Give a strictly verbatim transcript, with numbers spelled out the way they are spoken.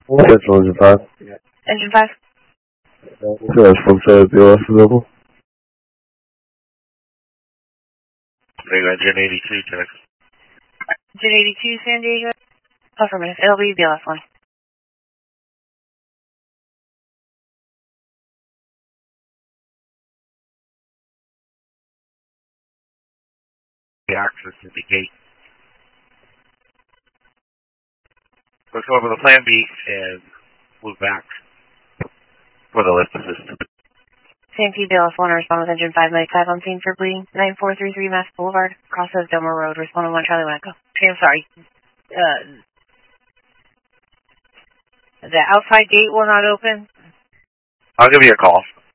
Central Engine five. Engine five. Yes, from San B O S available. Big Engine eighty-two, Texas. Engine eighty-two, San Diego. Affirmative. It'll be B L S one. The access to the gate. Let's go over the plan B and move back for the lift assist. San P B L S one, respond with Engine five ninety-five on scene for bleeding. nine four three three Mass Boulevard, cross of Domer Road, respond on one Charlie Echo. Okay, I'm sorry. Uh, the outside gate will not open? I'll give you a call.